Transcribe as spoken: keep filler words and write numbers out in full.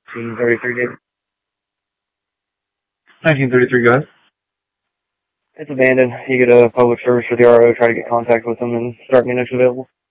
nineteen thirty-three, David. nineteen thirty-three, go ahead. It's abandoned. You get a public service for the R O, try to get contact with them, and start me next available.